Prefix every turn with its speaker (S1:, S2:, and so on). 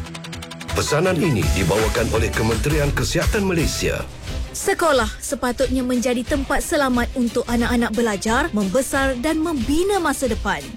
S1: Pesanan ini dibawakan oleh Kementerian Kesihatan Malaysia.
S2: Sekolah sepatutnya menjadi tempat selamat untuk anak-anak belajar, membesar dan membina masa depan.